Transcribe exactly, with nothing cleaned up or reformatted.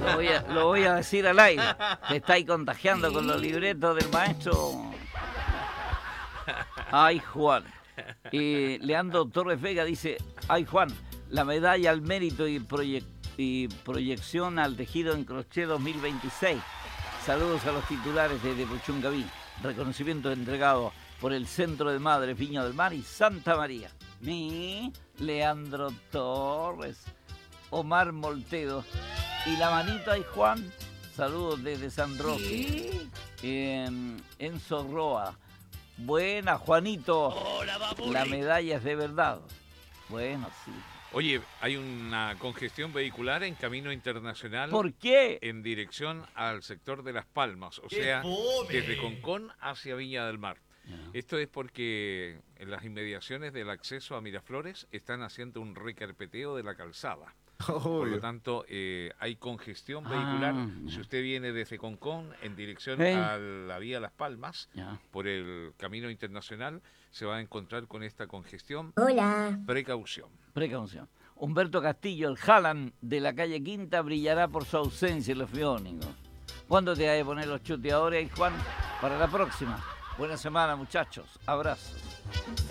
Lo voy a, lo voy a decir al aire. Te estáis contagiando con los libretos del maestro. Ay, Juan. Y Leandro Torres Vega dice, ay, Juan, la medalla al mérito y, proyec y proyección al tejido en crochet dos mil veintiséis. Saludos a los titulares de Puchuncaví. Reconocimiento entregado por el Centro de Madres Viña del Mar y Santa María. Mi Leandro Torres, Omar Moltedo y la manito ay Juan. Saludos desde San Roque. Eh, Enzo Roa. Buena, Juanito. Hola, la medalla es de verdad. Bueno, sí. Oye, hay una congestión vehicular en Camino Internacional. ¿Por qué? En dirección al sector de Las Palmas, o sea, fome! Desde Concón hacia Viña del Mar. Yeah. Esto es porque en las inmediaciones del acceso a Miraflores están haciendo un recarpeteo de la calzada. Oh, Por lo tanto, eh, hay congestión vehicular. Ah, yeah. Si usted viene desde Concón en dirección hey. a la vía Las Palmas, yeah. por el Camino Internacional, se va a encontrar con esta congestión. Hola. Precaución. Precaución. Humberto Castillo, el Haaland de la calle Quinta, brillará por su ausencia en los Fiónicos. ¿Cuándo te vas a poner los chuteadores, Juan? Para la próxima. Buena semana, muchachos. Abrazos.